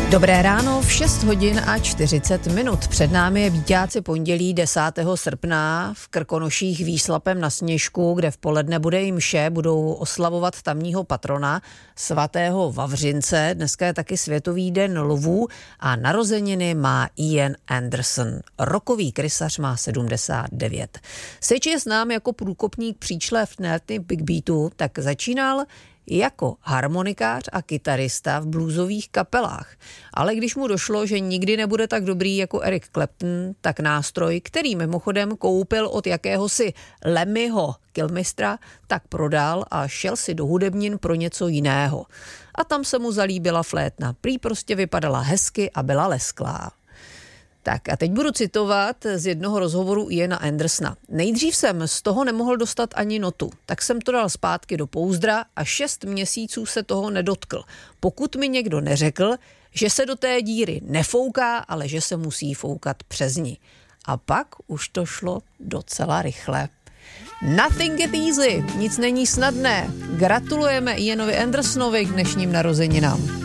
Dobré ráno, v 6 hodin a 40 minut. Před námi je víťáci pondělí 10. srpna v Krkonoších výslapem na Sněžku, kde v poledne bude i mše, budou oslavovat tamního patrona svatého Vavřince. Dneska je taky Světový den lvů a narozeniny má Ian Anderson. Rokový krysař má 79. Seč je znám jako průkopník příčlev Big Beatu, tak začínal jako harmonikář a kytarista v bluesových kapelách. Ale když mu došlo, že nikdy nebude tak dobrý jako Eric Clapton, tak nástroj, který mimochodem koupil od jakéhosi Lemmyho Kilmistra, tak prodal a šel si do hudebnin pro něco jiného. A tam se mu zalíbila flétna. Prý prostě vypadala hezky a byla lesklá. Tak a teď budu citovat z jednoho rozhovoru Iana Andersona. Nejdřív jsem z toho nemohl dostat ani notu, tak jsem to dal zpátky do pouzdra a 6 měsíců se toho nedotkl. Pokud mi někdo neřekl, že se do té díry nefouká, ale že se musí foukat přes ní. A pak už to šlo docela rychle. Nothing is easy, nic není snadné. Gratulujeme Ianovi Andersonovi k dnešním narozeninám.